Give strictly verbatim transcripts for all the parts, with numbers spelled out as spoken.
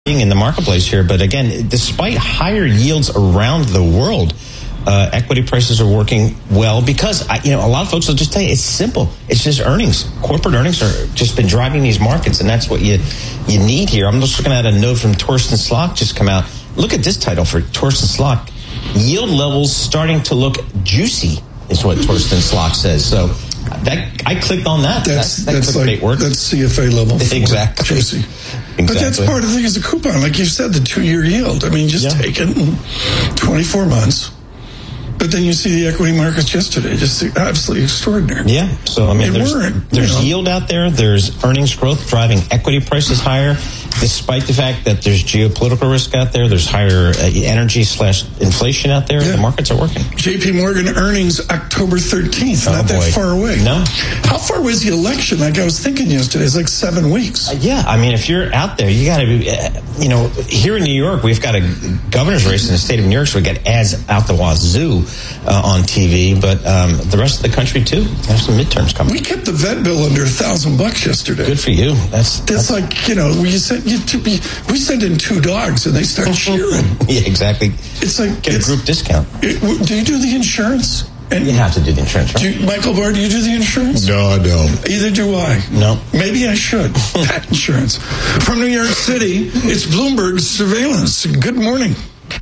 in the marketplace here. But again, despite higher yields around the world, uh, equity prices are working well because, I, you know, a lot of folks will just tell you it's simple. It's just earnings. Corporate earnings are just been driving these markets, and that's what you you need here. I'm just looking at a note from Torsten Slok just come out. Look at this title for Torsten Slok. Yield levels starting to look juicy is what Torsten Slok says. So that I clicked on that. That's that, that that's like work. that's C F A level. Exactly. Juicy. Exactly. But that's part of the thing is a coupon, like you said, the two-year yield. I mean, just yeah. take it in twenty-four months. But then you see the equity markets yesterday, just absolutely extraordinary. Yeah. So, I mean, there's, there's you know. yield out there. There's earnings growth driving equity prices higher, despite the fact that there's geopolitical risk out there. There's higher uh, energy slash inflation out there. Yeah. The markets are working. J P Morgan earnings October thirteenth. Oh, not boy. that far away. No. How far was the election? Like I was thinking yesterday, it's like seven weeks. Uh, yeah. I mean, if you're out there, you got to be, uh, you know, here in New York, we've got a governor's race in the state of New York, so we got ads out the wazoo. Uh, on T V, but um, the rest of the country too. There's some midterms coming. We kept the vet bill under a thousand bucks yesterday. Good for you. That's that's, that's like you know we sent you to be we sent in two dogs and they start cheering. Yeah, exactly. It's like get it's, a group discount. It, do you do the insurance? And you have to do the insurance, right? Do you, Michael Barr, do you do the insurance? No, I don't. Either do I. No. Maybe I should. Pet insurance. From New York City, it's Bloomberg Surveillance. Good morning.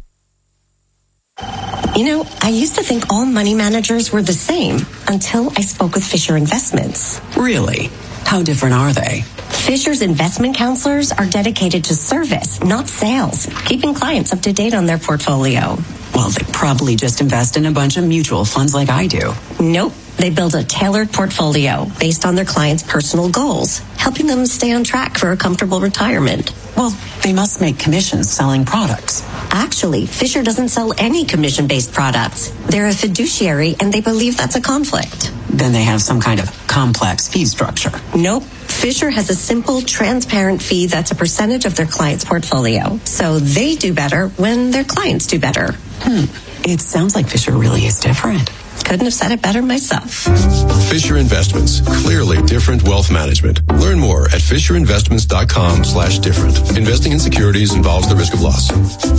You know, I used to think all money managers were the same until I spoke with Fisher Investments. Really? How different are they? Fisher's investment counselors are dedicated to service, not sales, keeping clients up to date on their portfolio. Well, they probably just invest in a bunch of mutual funds like I do. Nope. They build a tailored portfolio based on their clients' personal goals, helping them stay on track for a comfortable retirement. Well, they must make commissions selling products. Actually, Fisher doesn't sell any commission-based products. They're a fiduciary, and they believe that's a conflict. Then they have some kind of complex fee structure. Nope. Fisher has a simple, transparent fee that's a percentage of their client's portfolio. So they do better when their clients do better. Hmm. It sounds like Fisher really is different. Couldn't have said it better myself. Fisher Investments. Clearly different wealth management. Learn more at fisherinvestments.com slash different. Investing in securities involves the risk of loss.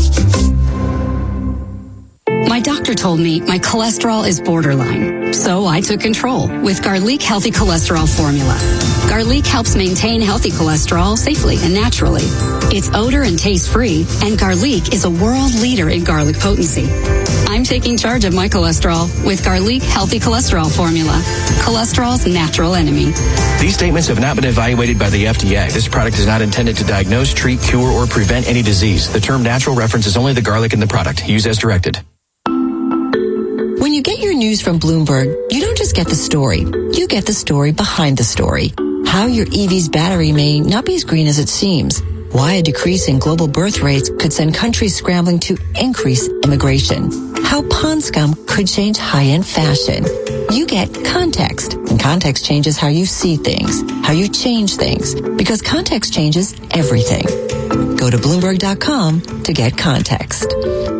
My doctor told me my cholesterol is borderline, so I took control with Garlic Healthy Cholesterol Formula. Garlic helps maintain healthy cholesterol safely and naturally. It's odor and taste-free, and Garlic is a world leader in garlic potency. I'm taking charge of my cholesterol with Garlic Healthy Cholesterol Formula, cholesterol's natural enemy. These statements have not been evaluated by the F D A. This product is not intended to diagnose, treat, cure, or prevent any disease. The term natural references only the garlic in the product. Use as directed. When you get your news from Bloomberg, you don't just get the story. You get the story behind the story. How your E V's battery may not be as green as it seems. Why a decrease in global birth rates could send countries scrambling to increase immigration. How pond scum could change high-end fashion. You get context, and context changes how you see things, how you change things, because context changes everything. Go to Bloomberg dot com to get context.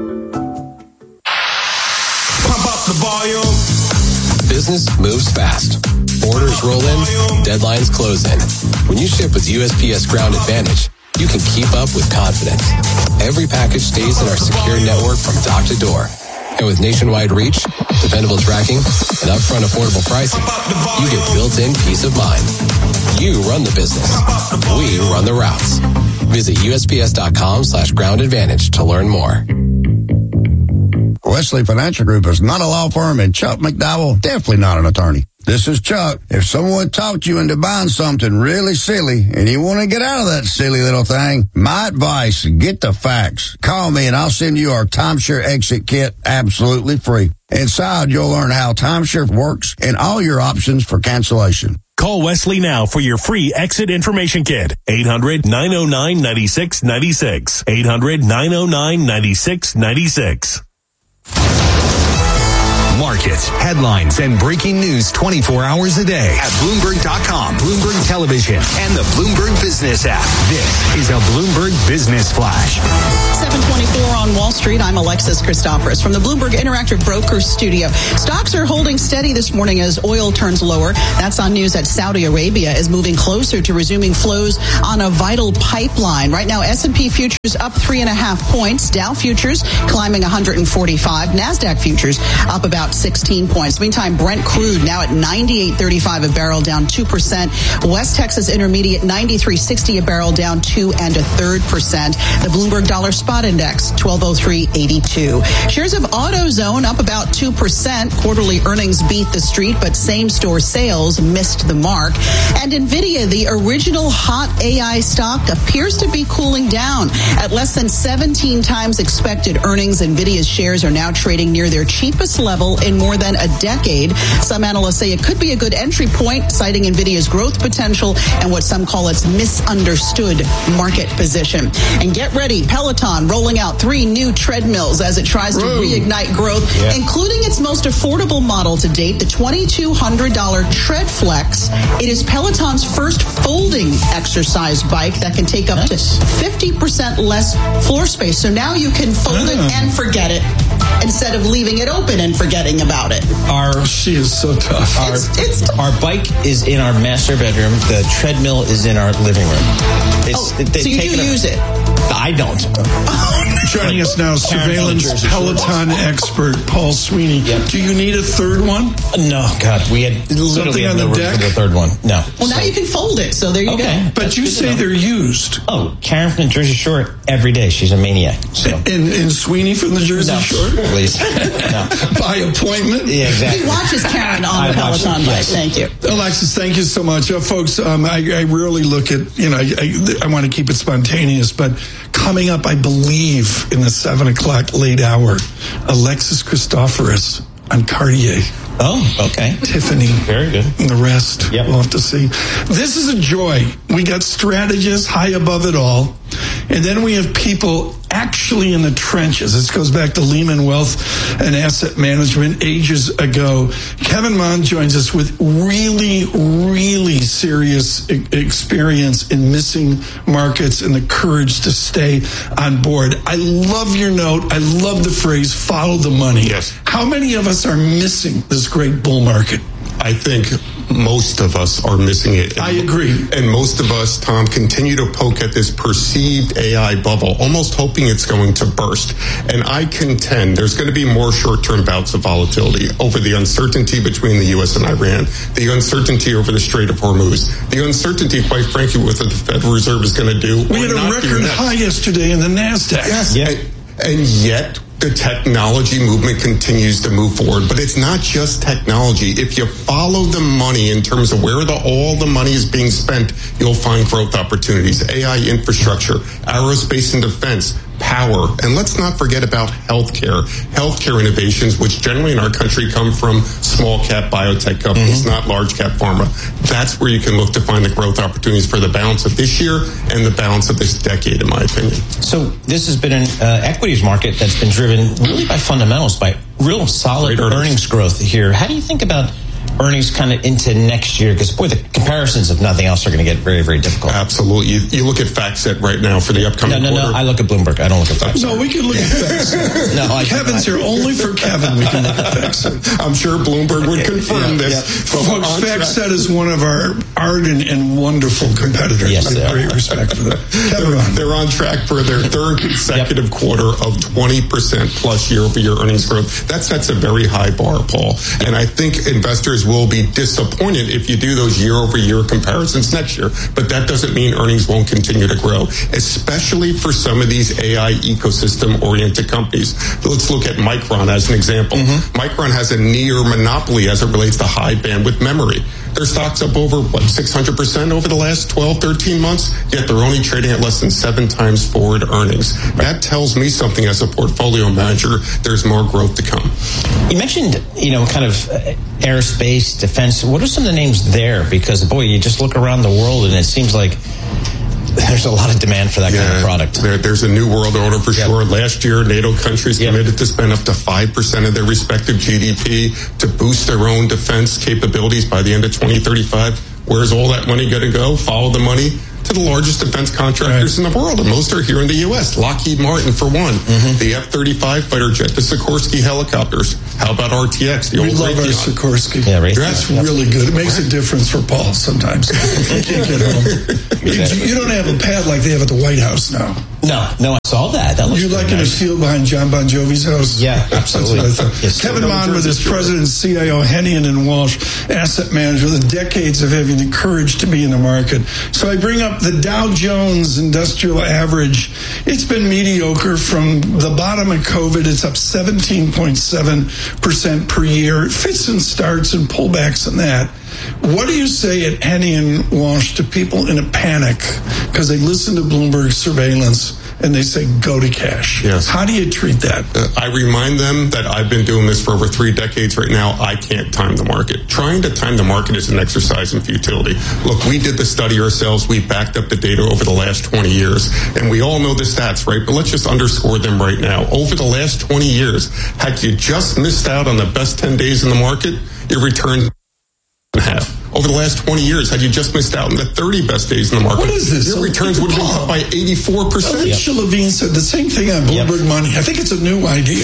The volume. Business moves fast. Orders roll in, deadlines close in. When you ship with U S P S Ground Advantage, you can keep up with confidence. Every package stays in our secure network from dock to door. And with nationwide reach, dependable tracking, and upfront affordable pricing, you get built-in peace of mind. You run the business. We run the routes. Visit U S P S dot com slash ground advantage to learn more. Wesley Financial Group is not a law firm, and Chuck McDowell definitely not an attorney. This is Chuck. If someone talked you into buying something really silly and you want to get out of that silly little thing, my advice, get the facts. Call me and I'll send you our timeshare exit kit absolutely free. Inside, you'll learn how timeshare works and all your options for cancellation. Call Wesley now for your free exit information kit. eight hundred, nine oh nine, nine six nine six. eight hundred, nine oh nine, nine six nine six. Markets, headlines, and breaking news twenty-four hours a day at Bloomberg dot com, Bloomberg Television, and the Bloomberg Business app. This is a Bloomberg Business Flash. seven twenty-four on Wall Street. I'm Alexis Christoforous from the Bloomberg Interactive Brokers Studio. Stocks are holding steady this morning as oil turns lower. That's on news that Saudi Arabia is moving closer to resuming flows on a vital pipeline. Right now, S and P futures up three and a half points. Dow futures climbing one hundred forty-five. NASDAQ futures up about sixteen points. Meantime, Brent crude now at ninety-eight thirty-five a barrel, down two percent. West Texas Intermediate ninety-three sixty a barrel, down two and a third percent. The Bloomberg Dollar Spot Index twelve oh three eighty-two. Shares of AutoZone up about two percent. Quarterly earnings beat the street, but same-store sales missed the mark. And NVIDIA, the original hot A I stock, appears to be cooling down. At less than seventeen times expected earnings, NVIDIA's shares are now trading near their cheapest level in more than a decade. Some analysts say it could be a good entry point, citing NVIDIA's growth potential and what some call its misunderstood market position. And get ready, Peloton rolling out three new treadmills as it tries to Whoa. reignite growth, yeah. including its most affordable model to date, the twenty-two hundred dollars TreadFlex. It is Peloton's first folding exercise bike that can take up nice. to fifty percent less floor space. So now you can fold yeah. it and forget it instead of leaving it open and forgetting about it. Our she is so tough. Our, it's, it's t- our bike is in our master bedroom. The treadmill is in our living room. It's, oh, so you do a, use it? I don't. Joining us now, surveillance Peloton expert Paul Sweeney. Yep. Do you need a third one? No, God, we had literally on no the room deck? for the third one. No. Well, so. now you can fold it, so there you okay. go. But That's you say they're used. Oh, Karen from the Jersey Shore every day. She's a maniac. So. And, and Sweeney from the Jersey no, Shore? Please. No. By appointment? Yeah, exactly. He watches Karen on the Peloton bike. Yes. Thank you. Alexis, thank you so much. Uh, folks, um, I, I rarely look at, you know, I, I, I want to keep it spontaneous, but coming up, I believe, in the seven o'clock late hour, Alexis Christoforous on Cartier. Oh, okay. Tiffany. Very good. And the rest. Yep. We'll have to see. This is a joy. We got strategists high above it all. And then we have people actually in the trenches. This goes back to Lehman Wealth and Asset Management ages ago. Kevin Mon joins us with really, really serious e- experience in missing markets and the courage to stay on board. I love your note. I love the phrase, follow the money. Yes. How many of us are missing this great bull market? I think most of us are missing it. I agree. And most of us, Tom, continue to poke at this perceived A I bubble, almost hoping it's going to burst. And I contend there's going to be more short-term bouts of volatility over the uncertainty between the U S and Iran, the uncertainty over the Strait of Hormuz, the uncertainty, quite frankly, with what the Federal Reserve is going to do. We had a record high yesterday in the NASDAQ. Yes. Yeah. And, and yet, the technology movement continues to move forward, but it's not just technology. If you follow the money in terms of where the, all the money is being spent, you'll find growth opportunities. A I infrastructure, aerospace and defense, power, and let's not forget about healthcare. Healthcare innovations, which generally in our country come from small cap biotech companies, mm-hmm. not large cap pharma. That's where you can look to find the growth opportunities for the balance of this year and the balance of this decade, in my opinion. So this has been an uh, equities market that's been driven really by fundamentals, by real solid earnings. earnings growth here. How do you think about earnings kind of into next year? Because, boy, the comparisons, if nothing else, are going to get very, very difficult. Absolutely. You, you look at FactSet right now for the upcoming no, no, quarter. No, I look at Bloomberg. I don't look at FactSet. No, we can look at FactSet. no, I Kevin's here only for Kevin. We can look at FactSet. I'm sure Bloomberg would confirm yeah, this. Yeah. Folks, FactSet is one of our ardent and wonderful competitors. Yes, I have great respect for them. Kevin, they're, they're on track for their third consecutive yep. quarter of twenty percent plus year-over-year earnings growth. That sets a very high bar, Paul. And I think investors will be disappointed if you do those year-over-year comparisons next year. But that doesn't mean earnings won't continue to grow, especially for some of these A I ecosystem-oriented companies. Let's look at Micron as an example. Mm-hmm. Micron has a near monopoly as it relates to high bandwidth memory. Their stock's up over, what, six hundred percent over the last twelve, thirteen months, yet they're only trading at less than seven times forward earnings. That tells me something as a portfolio manager. There's more growth to come. You mentioned, you know, kind of aerospace, defense. What are some of the names there? Because, boy, you just look around the world and it seems like there's a lot of demand for that yeah, kind of product. There, there's a new world order for yep. sure. Last year, NATO countries yep. committed to spend up to five percent of their respective G D P to boost their own defense capabilities by the end of twenty thirty-five. Where's all that money going to go? Follow the money to the largest defense contractors right. in the world, and most are here in the U S. Lockheed Martin, for one, mm-hmm. the F thirty-five fighter jet, the Sikorsky helicopters. How about R T X? The we old love Raytheon. our Sikorsky. Yeah, right. That's yep. really good. It makes a difference for Paul sometimes. You can't get home. You, you don't have a pad like they have at the White House now. No, no, I saw that. That looks You're like nice. in a field behind John Bon Jovi's house. Yeah, absolutely. Yes, Kevin Monmouth is president and C I O, Hennion and Walsh Asset Management, with decades of having the courage to be in the market. So I bring up the Dow Jones Industrial Average. It's been mediocre from the bottom of COVID. It's up seventeen point seven percent per year. It fits and starts and pullbacks and that. What do you say at Hennion Walsh to people in a panic because they listen to Bloomberg surveillance and they say, go to cash? Yes. How do you treat that? Uh, I remind them that I've been doing this for over three decades right now. I can't time the market. Trying to time the market is an exercise in futility. Look, we did the study ourselves. We backed up the data over the last twenty years. And we all know the stats, right? But let's just underscore them right now. Over the last twenty years, had you just missed out on the best ten days in the market, your return half. Over the last twenty years, had you just missed out on the thirty best days in the market, what is this? your so returns would have been cut by eighty-four percent. Alicia yep. Levine said the same thing on Bloomberg yep. Money. I think it's a new idea.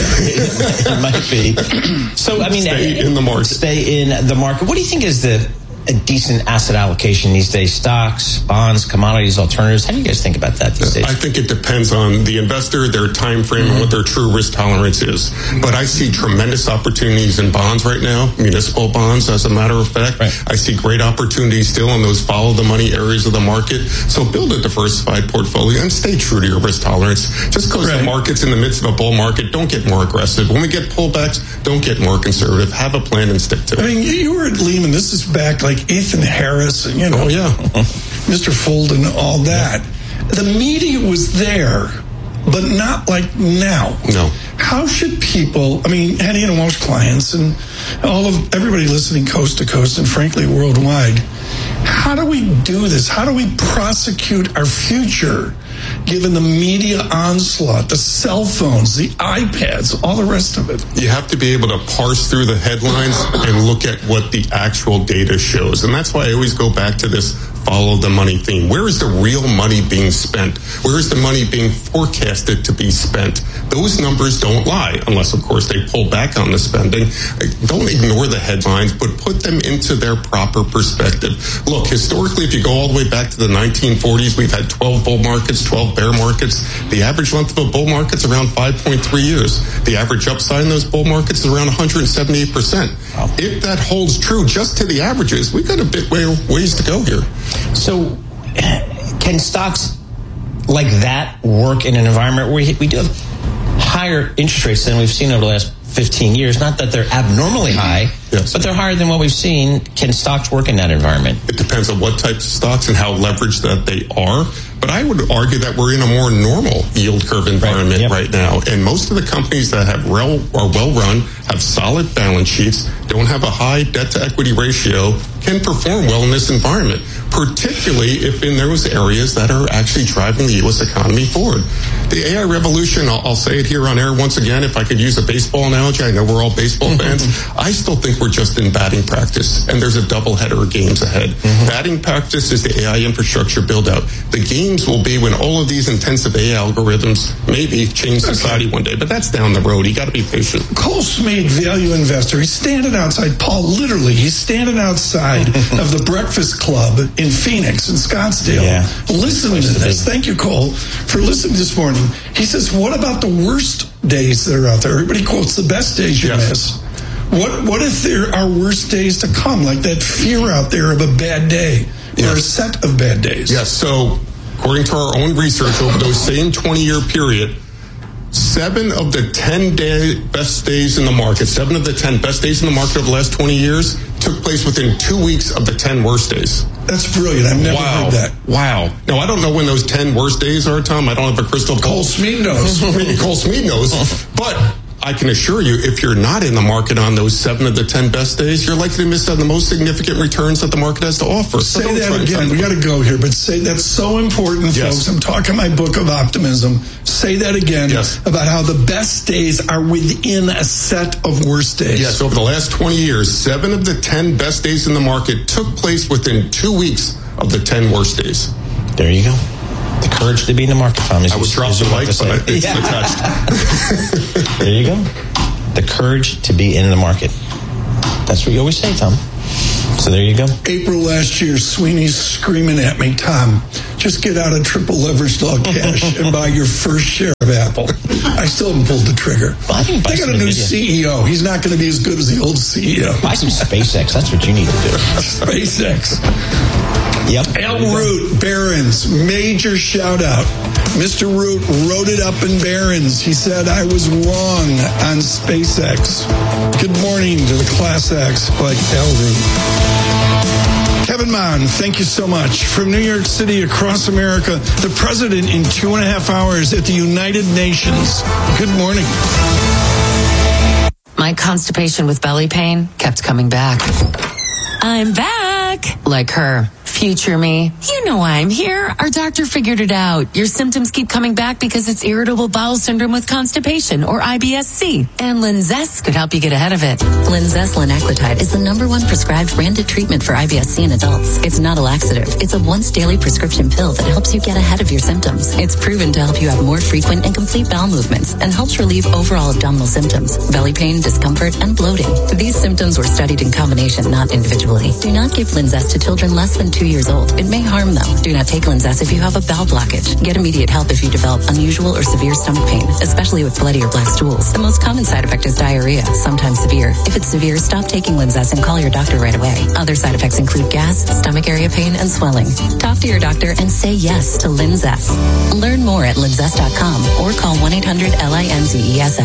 It might be. So, I mean, stay in the market. Stay in the market. What do you think is the a decent asset allocation these days? Stocks, bonds, commodities, alternatives. How do you guys think about that these days? I think it depends on the investor, their time frame, mm-hmm. and what their true risk tolerance is. But I see tremendous opportunities in bonds right now, municipal bonds, as a matter of fact. Right. I see great opportunities still in those follow the money areas of the market. So build a diversified portfolio and stay true to your risk tolerance. Just because right. the market's in the midst of a bull market, don't get more aggressive. When we get pullbacks, don't get more conservative. Have a plan and stick to it. I mean, you were at Lehman. This is back like Ethan Harris and, you know, oh, yeah. Mister Folden, all that. The media was there, but not like now. No. How should people, I mean, Hennion and Walsh clients and all of everybody listening coast to coast and frankly worldwide, how do we do this? How do we prosecute our future given the media onslaught, the cell phones, the iPads, all the rest of it? You have to be able to parse through the headlines and look at what the actual data shows. And that's why I always go back to this follow the money theme. Where is the real money being spent? Where is the money being forecasted to be spent? Those numbers don't lie, unless, of course, they pull back on the spending. Don't ignore the headlines, but put them into their proper perspective. Look, historically, if you go all the way back to the nineteen forties, we've had twelve bull markets, twelve bear markets. The average length of a bull market is around five point three years. The average upside in those bull markets is around one hundred seventy-eight percent. Wow. If that holds true just to the averages, we've got a bit way, ways to go here. So, can stocks like that work in an environment where we do have higher interest rates than we've seen over the last fifteen years? Not that they're abnormally high, yes. but they're higher than what we've seen. Can stocks work in that environment? It depends on what types of stocks and how leveraged that they are. But I would argue that we're in a more normal yield curve environment right, yep. right now. And most of the companies that have rel- are well run, have solid balance sheets, don't have a high debt to equity ratio, can perform well in this environment, particularly if in those areas that are actually driving the U S economy forward. The A I revolution, I'll, I'll say it here on air once again, if I could use a baseball analogy, I know we're all baseball fans, I still think we're just in batting practice, and there's a doubleheader of games ahead. Mm-hmm. Batting practice is the A I infrastructure build-out. The games will be when all of these intensive A I algorithms maybe change society okay. one day, but that's down the road. You got to be patient. Cole Smead, value investor, he's standing outside, Paul, literally, he's standing outside of the Breakfast Club in Phoenix, in Scottsdale. Yeah. Listening to this. Thank you, Cole, for listening this morning. He says, what about the worst days that are out there? Everybody quotes the best days you yes. miss. What what if there are worse days to come, like that fear out there of a bad day yes. or a set of bad days? Yes, so according to our own research over those same twenty-year period, seven of the ten day best days in the market, seven of the ten best days in the market over the last twenty years took place within two weeks of the ten worst days. That's brilliant. I've never wow. heard that. Wow. Now, I don't know when those ten worst days are, Tom. I don't have a crystal ball. Cole Smead knows. Maybe Cole Smead knows. But I can assure you, if you're not in the market on those seven of the ten best days, you're likely to miss out on the most significant returns that the market has to offer. Say so that again. We got to go here, but say that's so important, yes. folks. I'm talking my book of optimism. Say that again yes. about how the best days are within a set of worst days. Yes, over the last twenty years, seven of the ten best days in the market took place within two weeks of the ten worst days. There you go. The courage to be in the market, Tom. I would drop the mic, but I think yeah. touched. There you go. The courage to be in the market. That's what you always say, Tom. So there you go. April last year, Sweeney's screaming at me, Tom, just get out of triple leveraged all cash and buy your first share of Apple. I still haven't pulled the trigger. Well, they got a new Nvidia. C E O. He's not going to be as good as the old C E O. Buy some SpaceX. That's what you need to do. SpaceX. Yep. Al Root, Barron's, major shout out. Mister Root wrote it up in Barron's. He said I was wrong on SpaceX. Good morning to the Class X like Al Root. Kevin Mon, thank you so much. From New York City across America, the president in two and a half hours at the United Nations. Good morning. My constipation with belly pain kept coming back. I'm back. Like her. Future me. You know why I'm here. Our doctor figured it out. Your symptoms keep coming back because it's irritable bowel syndrome with constipation, or I B S C. And Linzess could help you get ahead of it. Linzess linaclotide is the number one prescribed branded treatment for I B S C in adults. It's not a laxative. It's a once daily prescription pill that helps you get ahead of your symptoms. It's proven to help you have more frequent and complete bowel movements and helps relieve overall abdominal symptoms, belly pain, discomfort, and bloating. These symptoms were studied in combination, not individually. Do not give Linzess to children less than two years old. It may harm them. Do not take Linzess if you have a bowel blockage. Get immediate help if you develop unusual or severe stomach pain, especially with bloody or black stools. The most common side effect is diarrhea, sometimes severe. If it's severe, stop taking Linzess and call your doctor right away. Other side effects include gas, stomach area pain, and swelling. Talk to your doctor and say yes to Linzess. Learn more at linzess dot com or call one eight hundred L I N Z E S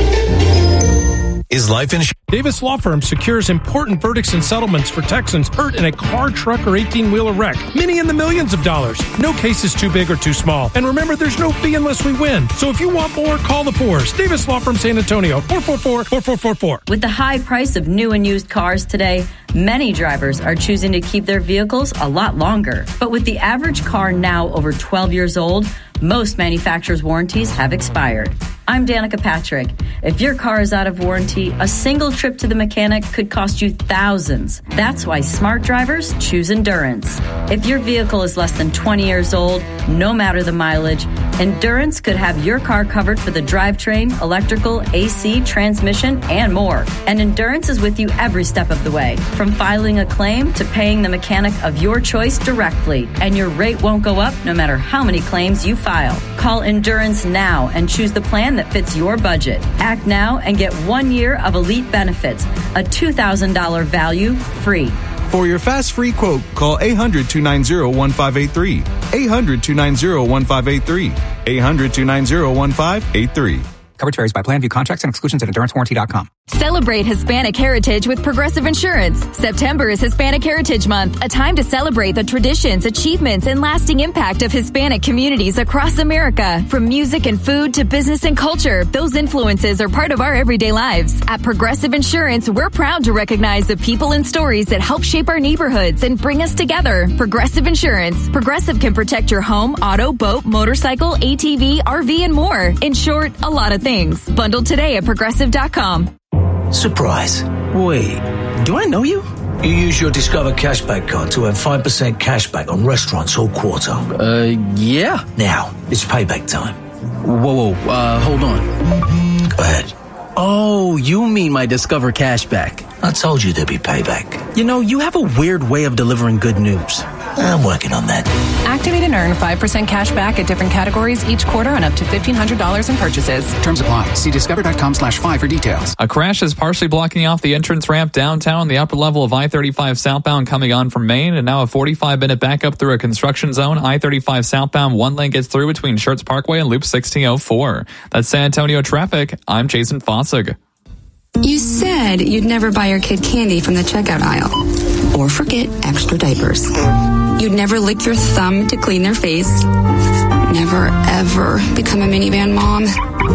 S. Is life insurance? Davis Law Firm secures important verdicts and settlements for Texans hurt in a car, truck, or eighteen-wheeler wreck. Many in the millions of dollars. No case is too big or too small. And remember, there's no fee unless we win. So if you want more, call the Fours. Davis Law Firm San Antonio, four four four, four four four four. With the high price of new and used cars today, many drivers are choosing to keep their vehicles a lot longer. But with the average car now over twelve years old, most manufacturers' warranties have expired. I'm Danica Patrick. If your car is out of warranty, a single trip to the mechanic could cost you thousands. That's why smart drivers choose Endurance. If your vehicle is less than twenty years old, no matter the mileage, Endurance could have your car covered for the drivetrain, electrical, A C, transmission, and more. And Endurance is with you every step of the way, from filing a claim to paying the mechanic of your choice directly. And your rate won't go up no matter how many claims you file. Call Endurance now and choose the plan that fits your budget. Act now and get one year of elite benefits, a two thousand dollars value free. For your fast free quote, call eight hundred, two nine zero, one five eight three. eight hundred, two nine zero, one five eight three. eight hundred, two nine zero, one five eight three. Coverage varies by plan. View contracts and exclusions at endurance warranty dot com. Celebrate Hispanic heritage with Progressive Insurance. September is Hispanic Heritage Month, a time to celebrate the traditions, achievements, and lasting impact of Hispanic communities across America. From music and food to business and culture, those influences are part of our everyday lives. At Progressive Insurance, we're proud to recognize the people and stories that help shape our neighborhoods and bring us together. Progressive Insurance. Progressive can protect your home, auto, boat, motorcycle, A T V, R V, and more. In short, a lot of things. Bundled today at progressive dot com. Surprise. Wait, do I know you? You use your Discover Cashback card to earn five percent cashback on restaurants all quarter. Uh, yeah. Now, it's payback time. Whoa, whoa, uh, hold on. Go ahead. Oh, you mean my Discover Cashback. I told you there'd be payback. You know, you have a weird way of delivering good news. I'm working on that. Activate and earn five percent cash back at different categories each quarter on up to fifteen hundred dollars in purchases. Terms apply. See discover.com slash five for details. A crash is partially blocking off the entrance ramp downtown, the upper level of I thirty-five southbound coming on from Maine, and now a forty-five minute backup through a construction zone. I thirty-five southbound, one lane gets through between Schertz Parkway and Loop sixteen oh four. That's San Antonio traffic. I'm Jason Fossig. You said you'd never buy your kid candy from the checkout aisle. Or forget extra diapers. You'd never lick your thumb to clean their face. Never, ever become a minivan mom.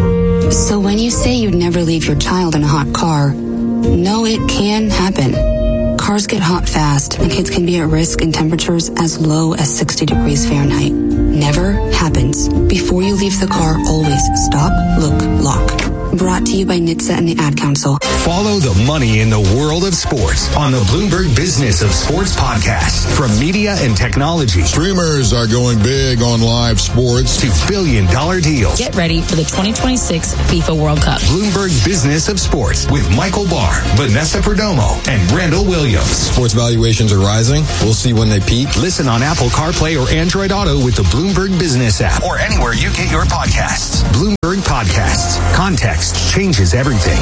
So when you say you'd never leave your child in a hot car, know it can happen. Cars get hot fast, and kids can be at risk in temperatures as low as sixty degrees Fahrenheit. Never happens. Before you leave the car, always stop, look, lock. Brought to you by N H T S A and the Ad Council. Follow the money in the world of sports on the Bloomberg Business of Sports podcast. From media and technology. Streamers are going big on live sports. To billion dollar deals. Get ready for the twenty twenty-six FIFA World Cup. Bloomberg Business of Sports with Michael Barr, Vanessa Perdomo, and Randall Williams. Sports valuations are rising. We'll see when they peak. Listen on Apple CarPlay or Android Auto with the Bloomberg Business app or anywhere you get your podcasts. Bloomberg Podcasts. Context changes everything.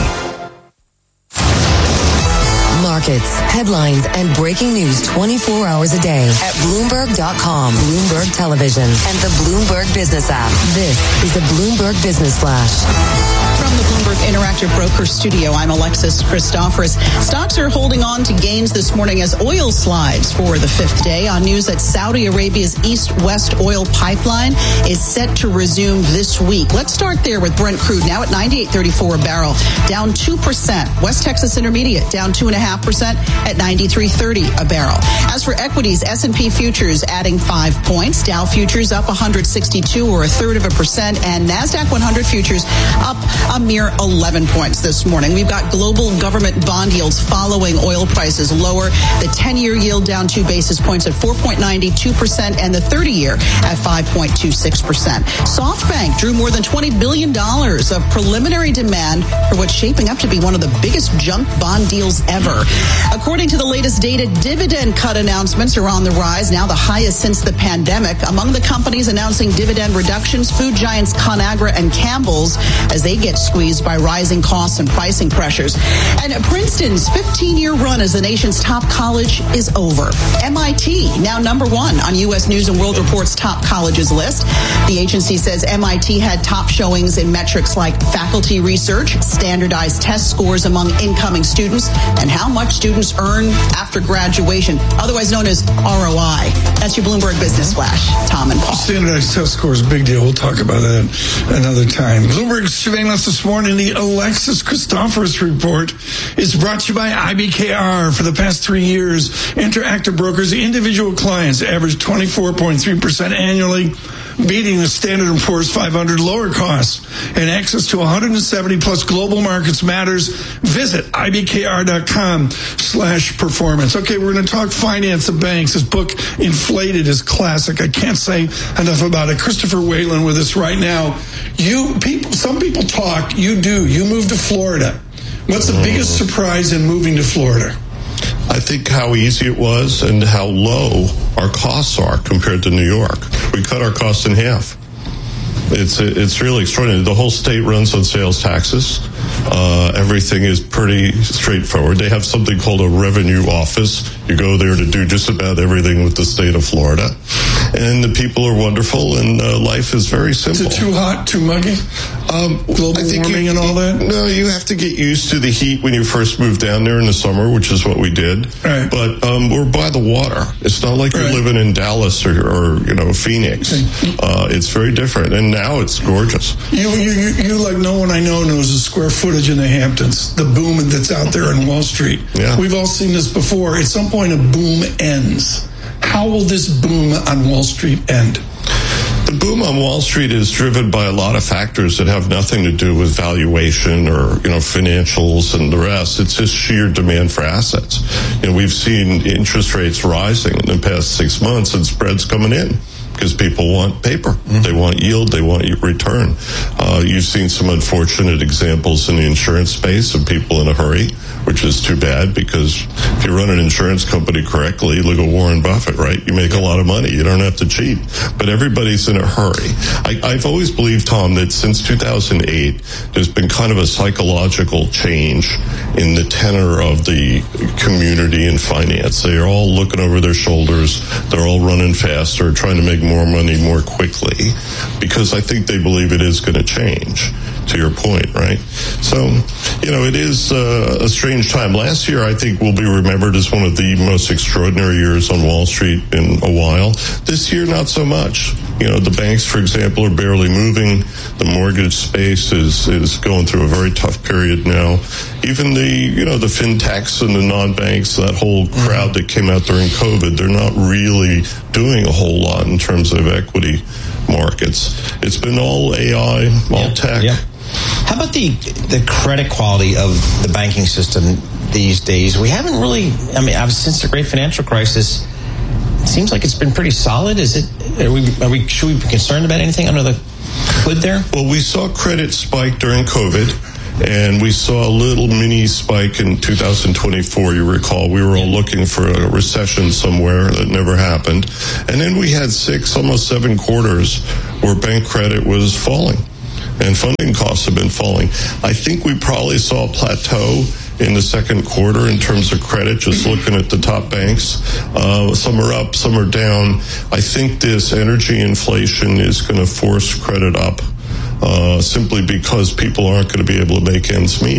Markets, headlines, and breaking news twenty-four hours a day at Bloomberg dot com, Bloomberg Television, and the Bloomberg Business app. This is the Bloomberg Business Flash. From the Bloomberg Interactive Broker Studio, I'm Alexis Christoforous. Stocks are holding on to gains this morning as oil slides for the fifth day on news that Saudi Arabia's east-west oil pipeline is set to resume this week. Let's start there with Brent crude, now at ninety-eight thirty-four a barrel, down two percent. West Texas Intermediate, down two point five percent at ninety-three thirty a barrel. As for equities, S and P futures adding five points. Dow futures up one hundred sixty-two or a third of a percent, and NASDAQ one hundred futures up a mere eleven points this morning. We've got global government bond yields following oil prices lower. The ten-year yield down two basis points at four point nine two percent and the thirty-year at five point two six percent. SoftBank drew more than twenty billion dollars of preliminary demand for what's shaping up to be one of the biggest junk bond deals ever. According to the latest data, dividend cut announcements are on the rise, now the highest since the pandemic. Among the companies announcing dividend reductions, food giants Conagra and Campbell's, as they get squeezed by rising costs and pricing pressures. And Princeton's fifteen-year run as the nation's top college is over. M I T, now number one on U S News and World Report's top colleges list. The agency says M I T had top showings in metrics like faculty research, standardized test scores among incoming students, and how much students earn after graduation, otherwise known as R O I. That's your Bloomberg Business Flash. Tom and Paul. Standardized test scores, big deal. We'll talk about that another time. Bloomberg's surveillance this morning, the Alexis Christoforous report, is brought to you by I B K R. For the past three years, Interactive Brokers individual clients averaged twenty-four point three percent annually, beating the Standard and Poor's five hundred lower costs. And access to one hundred seventy plus global markets matters. Visit I B K R dot com slash performance. Okay, we're going to talk finance of banks. His book, Inflated, is classic. I can't say enough about it. Christopher Whalen with us right now. You people, some people talk. You do. You moved to Florida. What's the biggest surprise in moving to Florida? I think how easy it was and how low our costs are compared to New York. We cut our costs in half. It's it's really extraordinary. The whole state runs on sales taxes. Uh, everything is pretty straightforward. They have something called a revenue office. You go there to do just about everything with the state of Florida. And the people are wonderful, and uh, life is very simple. Is it too hot, too muggy? Um, Global I think warming you, and all that? No, you have to get used to the heat when you first move down there in the summer, which is what we did. Right. But um, we're by the water. It's not like right. you're living in Dallas or, or you know, Phoenix. Uh, it's very different, and now it's gorgeous. You, you, you, you, like no one I know knows the square footage in the Hamptons, the boom that's out there on Wall Street. Yeah. We've all seen this before. At some point, a boom ends. How will this boom on Wall Street end? The boom on Wall Street is driven by a lot of factors that have nothing to do with valuation or, you know, financials and the rest. It's just sheer demand for assets. You know, we've seen interest rates rising in the past six months and spreads coming in because people want paper. Mm-hmm. They want yield. They want return. Uh, you've seen some unfortunate examples in the insurance space of people in a hurry, which is too bad because if you run an insurance company correctly, look at Warren Buffett, right? You make a lot of money. You don't have to cheat. But everybody's in a hurry. I, I've always believed, Tom, that since two thousand eight, there's been kind of a psychological change in the tenor of the community in finance. They are all looking over their shoulders. They're all running faster, trying to make more money more quickly because I think they believe it is going to change, to your point, right? So, you know, it is uh, a strange time. Last year, I think, will be remembered as one of the most extraordinary years on Wall Street in a while. This year, not so much. You know, the banks, for example, are barely moving. The mortgage space is, is going through a very tough period now. Even the, you know, the fintechs and the non-banks, that whole crowd that came out during COVID, they're not really doing a whole lot in terms of equity markets. It's been all A I, all yeah. tech. Yeah. How about the the credit quality of the banking system these days? We haven't really, I mean, since the great financial crisis, it seems like it's been pretty solid. Is it, are we, are we, should we be concerned about anything under the hood there? Well, we saw credit spike during COVID. And we saw a little mini spike in two thousand twenty-four, you recall. We were all looking for a recession somewhere that never happened. And then we had six, almost seven quarters where bank credit was falling. And funding costs have been falling. I think we probably saw a plateau in the second quarter in terms of credit, just looking at the top banks. Uh, some are up, some are down. I think this energy inflation is going to force credit up. Uh, simply because people aren't going to be able to make ends meet.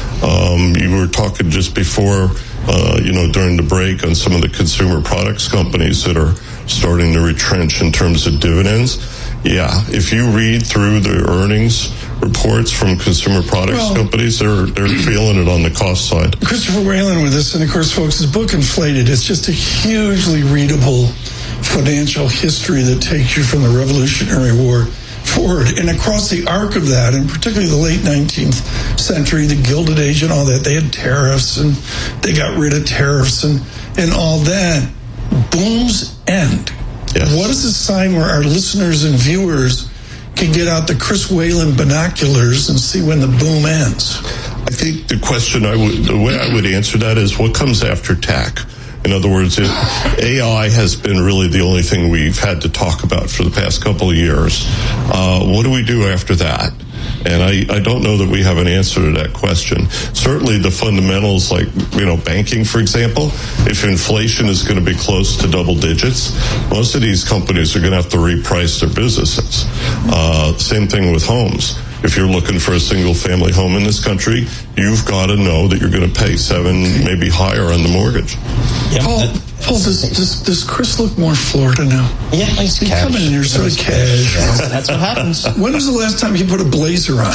Um, you were talking just before, uh, you know, during the break on some of the consumer products companies that are starting to retrench in terms of dividends. Yeah, if you read through the earnings reports from consumer products well, companies, they're they're feeling it on the cost side. Christopher Whalen with us, and of course, folks, his book Inflated. It's just a hugely readable financial history that takes you from the Revolutionary War forward and across the arc of that, and particularly the late nineteenth century, the Gilded Age and all that. They had tariffs and they got rid of tariffs and, and all that. Booms end. Yes. What is a sign where our listeners and viewers can get out the Chris Whalen binoculars and see when the boom ends? I think the question I would, the way I would answer that is what comes after tech? In other words, it, A I has been really the only thing we've had to talk about for the past couple of years. Uh, what do we do after that? And I, I don't know that we have an answer to that question. Certainly the fundamentals like, you know, banking, for example, if inflation is going to be close to double digits, most of these companies are going to have to reprice their businesses. Uh, same thing with homes. If you're looking for a single family home in this country, you've got to know that you're going to pay seven, maybe higher on the mortgage. Yeah, Paul, that, Paul does, does, does Chris look more Florida now? Yeah, he's he come in here sort of cash. That's, that's what happens. When was the last time you put a blazer on?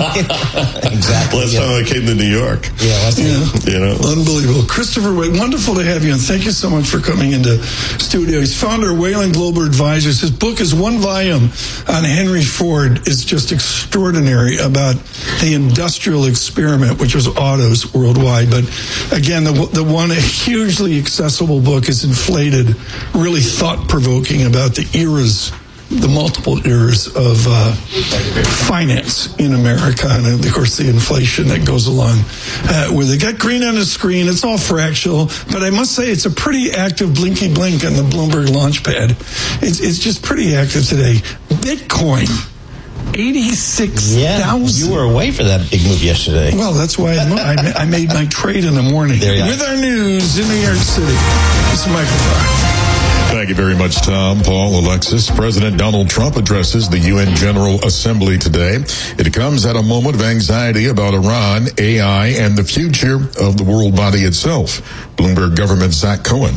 Exactly. Last yeah. time I came to New York. Yeah, last yeah. time. You know, unbelievable. Christopher, wonderful to have you, and thank you so much for coming into studio. He's founder of Whalen Global Advisors. His book is one volume on Henry Ford. Is just extraordinary about the industrial experiment, which was autos worldwide. But again, the the one hugely accessible book is Inflated, really thought-provoking about the eras, the multiple eras of uh, finance in America, and of course the inflation that goes along uh, with it. Got green on the screen. It's all fractional, but I must say it's a pretty active blinky blink on the Bloomberg Launchpad. It's it's just pretty active today. Bitcoin. eighty-six thousand. Yeah, you were away for that big move yesterday. Well, that's why I, I, I made my trade in the morning. With our news in New York City. This is Michael Barr. Thank you very much, Tom, Paul, Alexis. President Donald Trump addresses the U N General Assembly today. It comes at a moment of anxiety about Iran, A I, and the future of the world body itself. Bloomberg government Zach Cohen.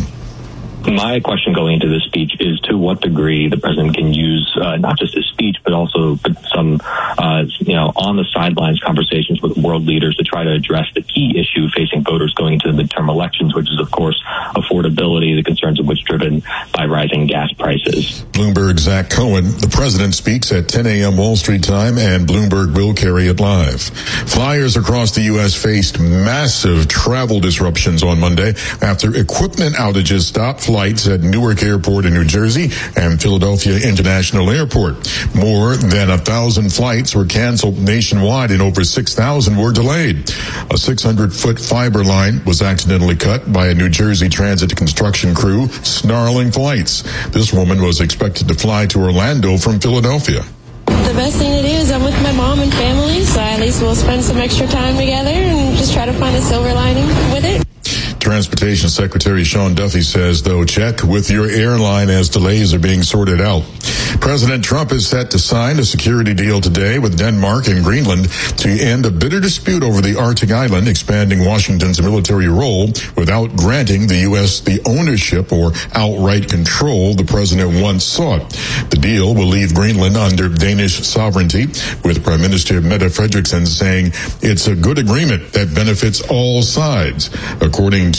My question going into this speech is to what degree the president can use uh, not just his speech, but also some, uh, you know, on the sidelines conversations with world leaders to try to address the key issue facing voters going into the midterm elections, which is, of course, affordability, the concerns of which driven by rising gas prices. Bloomberg Zach Cohen. The president speaks at ten a.m. Wall Street time, and Bloomberg will carry it live. Flyers across the U S faced massive travel disruptions on Monday after equipment outages stopped flights at Newark Airport in New Jersey and Philadelphia International Airport. More than a thousand flights were canceled nationwide and over six thousand were delayed. A six hundred foot fiber line was accidentally cut by a New Jersey transit construction crew, snarling flights. This woman was expected to fly to Orlando from Philadelphia. The best thing to do is I'm with my mom and family, so at least we'll spend some extra time together and just try to find a silver lining with it. Transportation Secretary Sean Duffy says, though, check with your airline as delays are being sorted out. President Trump is set to sign a security deal today with Denmark and Greenland to end a bitter dispute over the Arctic island, expanding Washington's military role without granting the U S the ownership or outright control the president once sought. The deal will leave Greenland under Danish sovereignty, with Prime Minister Mette Frederiksen saying it's a good agreement that benefits all sides. According to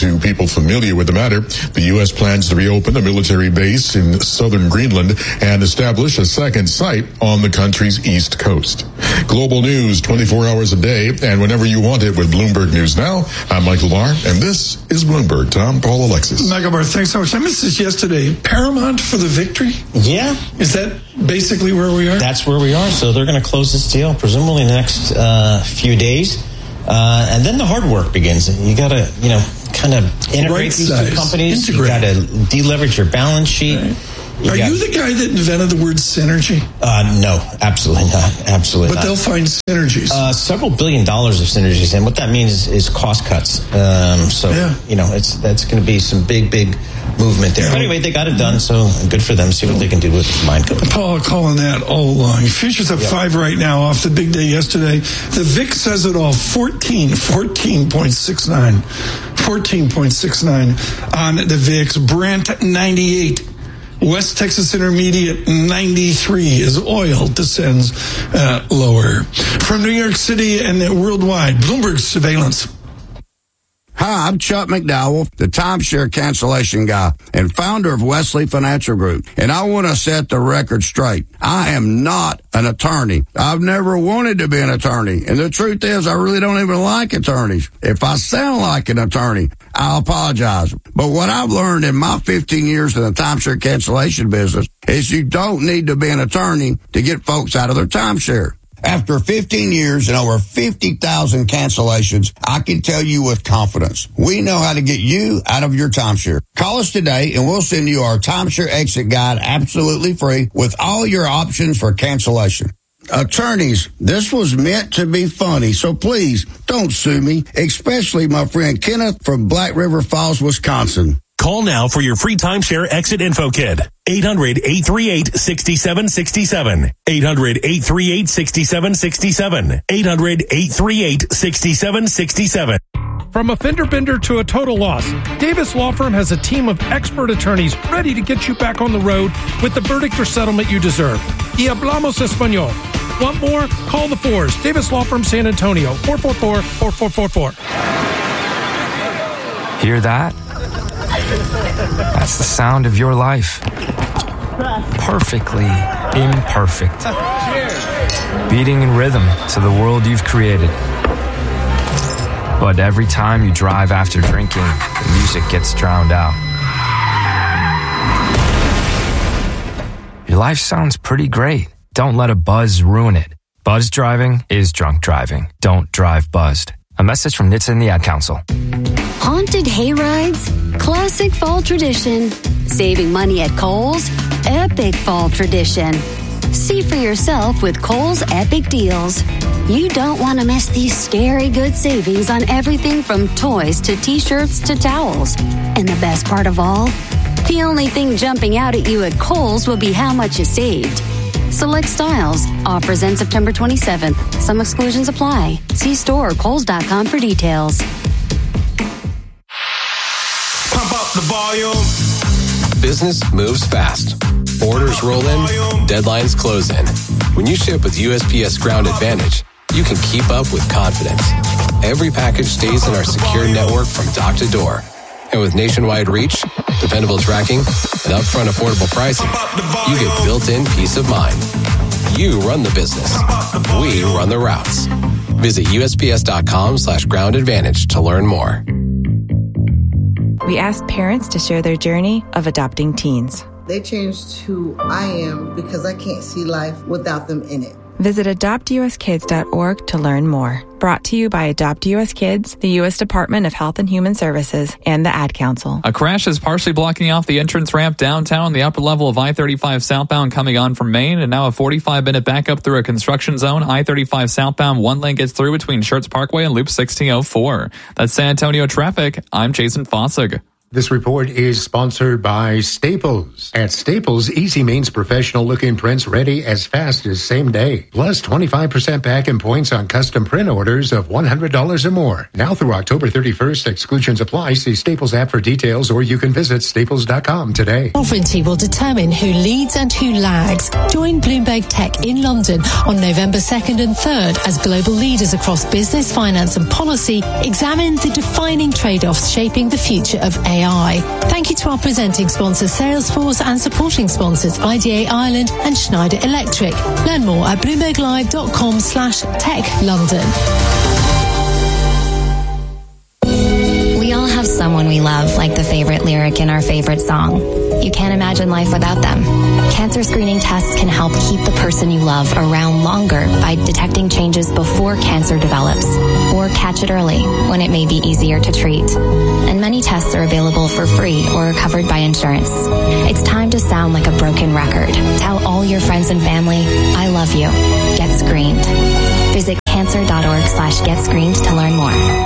to people familiar with the matter, the U S plans to reopen a military base in southern Greenland and establish a second site on the country's east coast. Global news twenty-four hours a day and whenever you want it with Bloomberg News Now. I'm Michael Barr, and this is Bloomberg. Tom, Paul, Alexis. Michael Barr, thanks so much. I missed this yesterday. Paramount for the victory? Yeah. Is that basically where we are? That's where we are. So they're going to close this deal, presumably in the next uh, few days. Uh, and then the hard work begins. You got to, you know, kind of integrate right these size. two companies. Integrate. You got to deleverage your balance sheet. Right. You Are got, you the guy that invented the word synergy? Uh, no, absolutely not. Absolutely but not. They'll find synergies. Uh, several billion dollars of synergies. And what that means is, is cost cuts. Um, so, yeah. you know, it's that's going to be some big, big movement there. But anyway, they got it done, so good for them. See what they can do with the combined company. Paul, calling that all along. Futures up yep. five right now off the big day yesterday. The V I X says it all. fourteen, fourteen point six nine. fourteen point six nine on the V I X. Brent ninety-eight. West Texas Intermediate ninety-three as oil descends uh, lower. From New York City and worldwide, Bloomberg Surveillance. Hi, I'm Chuck McDowell, the timeshare cancellation guy and founder of Wesley Financial Group. And I want to set the record straight. I am not an attorney. I've never wanted to be an attorney. And the truth is, I really don't even like attorneys. If I sound like an attorney, I apologize. But what I've learned in my fifteen years in the timeshare cancellation business is you don't need to be an attorney to get folks out of their timeshare. After fifteen years and over fifty thousand cancellations, I can tell you with confidence, we know how to get you out of your timeshare. Call us today and we'll send you our timeshare exit guide absolutely free with all your options for cancellation. Attorneys, this was meant to be funny, so please don't sue me, especially my friend Kenneth from Black River Falls, Wisconsin. Call now for your free timeshare exit info kit. eight hundred, eight three eight, six seven six seven. eight hundred, eight three eight, six seven six seven. eight hundred, eight three eight, six seven six seven. From a fender bender to a total loss, Davis Law Firm has a team of expert attorneys ready to get you back on the road with the verdict or settlement you deserve. Y hablamos español. Want more? Call the fours. Davis Law Firm San Antonio, four four four, four four four four. Hear that? That's the sound of your life. Perfectly imperfect. Beating in rhythm to the world you've created. But every time you drive after drinking, the music gets drowned out. Your life sounds pretty great. Don't let a buzz ruin it. Buzz driving is drunk driving. Don't drive buzzed. A message from N H T S A and the Ad Council. Haunted hay rides? Classic fall tradition. Saving money at Kohl's? Epic fall tradition. See for yourself with Kohl's Epic Deals. You don't want to miss these scary good savings on everything from toys to t-shirts to towels. And the best part of all? The only thing jumping out at you at Kohl's will be how much you saved. Select styles. Offers end September twenty-seventh. Some exclusions apply. See store or Kohls dot com for details. Pump up the volume. Business moves fast. Orders roll in, deadlines close in. When you ship with U S P S Ground Advantage, you can keep up with confidence. Every package stays in our secure network from dock to door. And with nationwide reach, dependable tracking, and upfront affordable pricing, you get built-in peace of mind. You run the business. We run the routes. Visit U S P S dot com slash ground advantage to learn more. We asked parents to share their journey of adopting teens. They changed who I am because I can't see life without them in it. Visit adopt u s kids dot org to learn more. Brought to you by Adopt U S Kids, the U S Department of Health and Human Services, and the Ad Council. A crash is partially blocking off the entrance ramp downtown, the upper level of I thirty-five southbound coming on from Maine, and now a forty-five minute backup through a construction zone. I thirty-five southbound, one lane gets through between Schertz Parkway and Loop sixteen oh four. That's San Antonio traffic. I'm Jason Fossig. This report is sponsored by Staples. At Staples, easy means professional-looking prints ready as fast as same day. Plus twenty-five percent back in points on custom print orders of one hundred dollars or more. Now through October thirty-first, exclusions apply. See Staples app for details, or you can visit staples dot com today. Sovereignty will determine who leads and who lags. Join Bloomberg Tech in London on November second and third as global leaders across business, finance and policy examine the defining trade-offs shaping the future of A I. Thank you to our presenting sponsors Salesforce and supporting sponsors I D A Ireland and Schneider Electric. Learn more at bloomberglive.com slash tech London. We all have someone we love, like the favorite lyric in our favorite song. You can't imagine life without them. Cancer screening tests can help keep the person you love around longer by detecting changes before cancer develops, or catch it early when it may be easier to treat. And many tests are available for free or are covered by insurance. It's time to sound like a broken record. Tell all your friends and family, I love you. Get screened. Visit cancer.org slash get screened to learn more.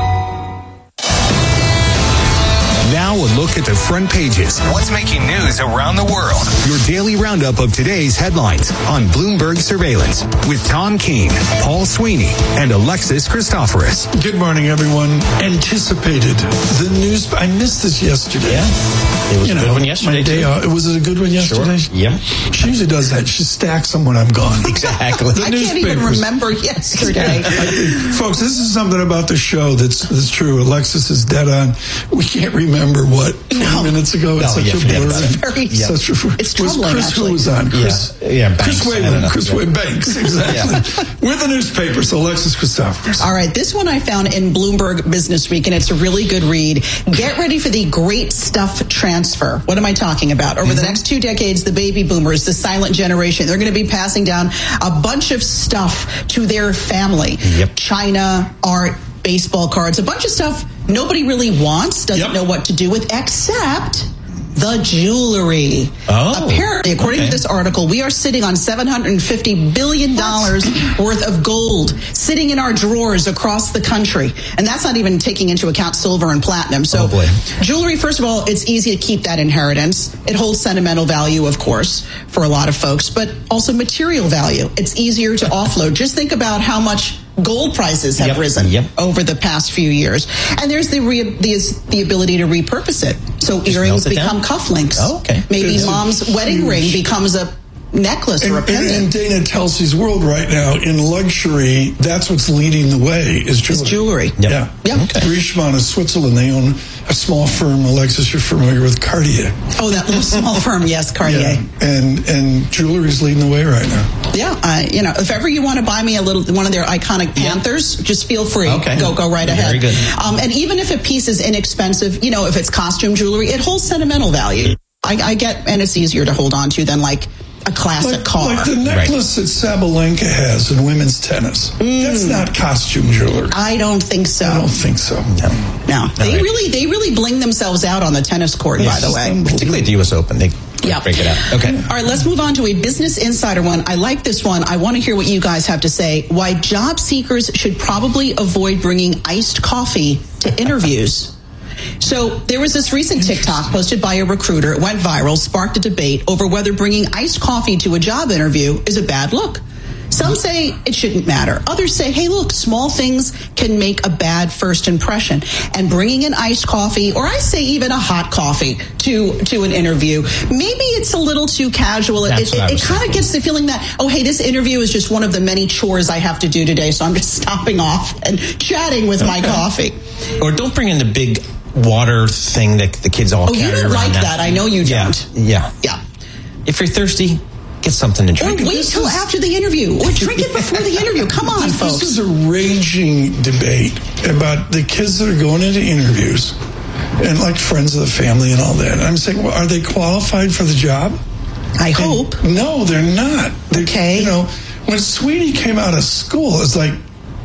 Now a look at the front pages. What's making news around the world? Your daily roundup of today's headlines on Bloomberg Surveillance with Tom Keene, Paul Sweeney, and Alexis Christoforous. Good morning, everyone. Anticipated the news. I missed this yesterday. Yeah, it was you a know, good one yesterday. My day off. Was it a good one yesterday? Sure. Yeah. She usually does that. She stacks them when I'm gone. Exactly. The I can't even remember yesterday. I, folks, this is something about the show that's, that's true. Alexis is dead on. We can't remember what twenty no. minutes ago. It's no, such yeah, a blur. It's very, yeah. such a, it's was troubling, Chris actually. Who was on? Chris, yeah, yeah Banks. Chris Wayland. Chris Wayland. Banks, exactly. Yeah. With the newspaper, so Alexis Christoforous. All right, this one I found in Bloomberg Business Week, and it's a really good read. Get ready for the great stuff transfer. What am I talking about? Over mm-hmm. the next two decades, the baby boomers, the silent generation, they're going to be passing down a bunch of stuff to their family. Yep. China, art, baseball cards, a bunch of stuff nobody really wants, doesn't yep. know what to do with, except the jewelry. Oh, apparently, according okay. to this article, we are sitting on seven hundred fifty billion dollars worth of gold sitting in our drawers across the country. And that's not even taking into account silver and platinum. So oh boy. Jewelry, first of all, it's easy to keep that inheritance. It holds sentimental value, of course, for a lot of folks, but also material value. It's easier to offload. Just think about how much gold prices have yep. risen yep. over the past few years. And there's the re- the, the ability to repurpose it. So Just earrings melt it become down? cufflinks. Oh, okay. Maybe It's mom's wedding huge. ring becomes a necklace and, or a pendant. And in Dana Telsey's world right now, in luxury, that's what's leading the way is jewelry. It's jewelry. Yep. Yeah. Yep. Okay. Richemont is Switzerland. They own a small firm. Alexis, you're familiar with Cartier. Oh, that little small firm, yes, Cartier. Yeah. And and jewelry's leading the way right now. Yeah, uh, you know, if ever you want to buy me a little one of their iconic Panthers, just feel free. Okay. Go go right ahead. Very good. Um, and even if a piece is inexpensive, you know, if it's costume jewelry, it holds sentimental value. I, I get, and it's easier to hold on to than like a classic like, car. Like the necklace right. that Sabalenka has in women's tennis. Mm. That's not costume jewelry. I don't think so. I don't think so. No. No. They right. really they really bling themselves out on the tennis court, yes. by the way. Particularly at the U S Open. They Yep. break it out. Okay. All right, let's move on to a Business Insider one. I like this one. I want to hear what you guys have to say. Why job seekers should probably avoid bringing iced coffee to interviews. So there was this recent TikTok posted by a recruiter. It went viral, sparked a debate over whether bringing iced coffee to a job interview is a bad look. Some say it shouldn't matter. Others say, hey, look, small things can make a bad first impression. And bringing an iced coffee, or I say even a hot coffee, to to an interview, maybe it's a little too casual. That's it it, it kind of gets the feeling that, oh, hey, this interview is just one of the many chores I have to do today, so I'm just stopping off and chatting with my coffee. Or don't bring in the big water thing that the kids all oh, carry you don't around like now. that. I know you yeah. don't. Yeah. Yeah. If you're thirsty, get something to drink. Or wait till after the interview. Or drink it before the interview. Come on, this, folks. This is a raging debate about the kids that are going into interviews and like friends of the family and all that. And I'm saying, well, are they qualified for the job? I and hope. No, they're not. They're, okay. You know, when Sweetie came out of school, it's like,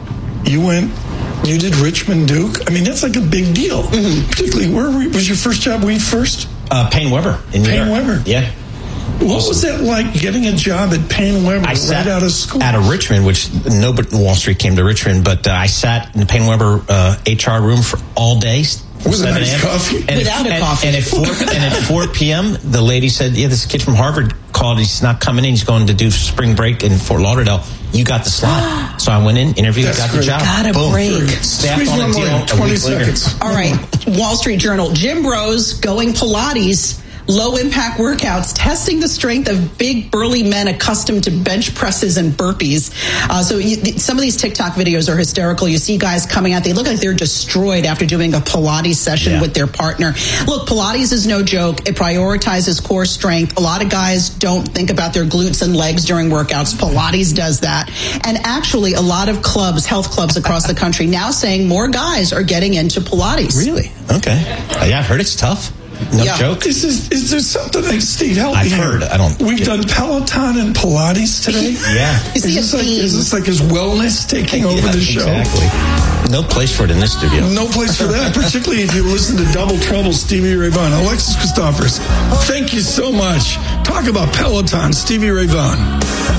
you went... You did Richmond Duke. I mean, that's like a big deal. Mm-hmm. Particularly, where was your first job? Were you first? Uh, Payne Weber in New Payne York. Weber. Yeah. What awesome. was that like getting a job at Payne Weber I right out of school? Out of Richmond, which nobody in Wall Street came to Richmond, but uh, I sat in the Payne Weber uh, H R room for all day, With a nice coffee? And Without at, a coffee. And, and, at four, and at four p.m., the lady said, yeah, this kid from Harvard called. He's not coming in. He's going to do spring break in Fort Lauderdale. You got the slot. So I went in, interviewed, That's got great. the job. Got a Boom. break. Staffed Squeeze on one a more deal in, a twenty week later. seconds. All right. Wall Street Journal. Jim Rose going Pilates. Low impact workouts, testing the strength of big burly men accustomed to bench presses and burpees. Uh, so you, th- some of these TikTok videos are hysterical. You see guys coming out, they look like they're destroyed after doing a Pilates session Yeah. with their partner. Look, Pilates is no joke. It prioritizes core strength. A lot of guys don't think about their glutes and legs during workouts. Pilates does that. And actually, a lot of clubs, health clubs across the country now saying more guys are getting into Pilates. Really? Okay. Uh, yeah, I've heard it's tough. No Yeah. joke. Is, this, is there something like, Steve, help I've me here. heard. I don't- We've yeah. done Peloton and Pilates today. Yeah. Is Is he a this, like, theme? is this like his wellness taking over Yeah, the show? Exactly. No place for it in this studio. No place for that, particularly if you listen to Double Trouble, Stevie Ray Vaughan. Alexis Christophorus, thank you so much. Talk about Peloton, Stevie Ray Vaughan.